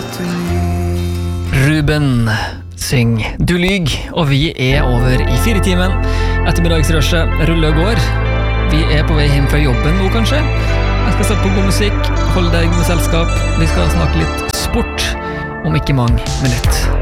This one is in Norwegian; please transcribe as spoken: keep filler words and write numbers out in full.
Ruben syng Du lyg, og vi er over i fire timen. Ettermiddagsrushet ruller og går. Vi er på vei hjem fra jobben nå, kanskje. Jeg skal sette på god musikk, hold deg med selskap. Vi skal snakke litt sport om ikke mange minutter.